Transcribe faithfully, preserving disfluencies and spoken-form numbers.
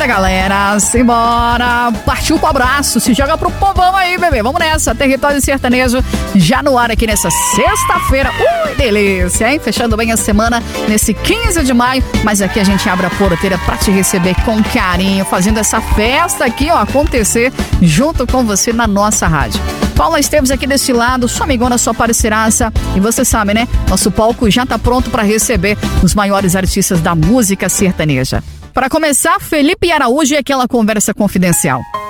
Simbora, galera, simbora. Partiu pro abraço, se joga pro povão aí, bebê. Vamos nessa, Território Sertanejo já no ar aqui nessa sexta-feira. Ui, delícia, hein? Fechando bem a semana nesse quinze de maio. Mas aqui a gente abre a porteira pra te receber com carinho, fazendo essa festa aqui, ó, acontecer junto com você na nossa rádio. Paula Esteves aqui desse lado, sua amigona, sua parceiraça. E você sabe, né? Nosso palco já tá pronto para receber os maiores artistas da música sertaneja. Para começar, Felipe Araújo e aquela conversa confidencial.